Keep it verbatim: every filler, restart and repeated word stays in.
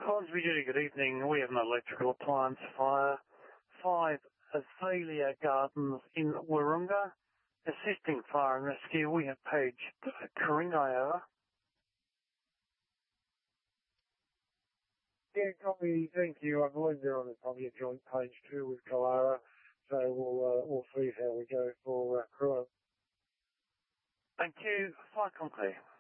Cosby, good evening. We have an electrical appliance fire. Five Azalea Gardens in Wahroonga. Assisting fire and rescue, we have Paige Karingai, over. Yeah, copy. Thank you. I believe they're on probably a joint page too with Kalara, so we'll uh, we'll see how we go for uh, crew. Thank you. Fire complete.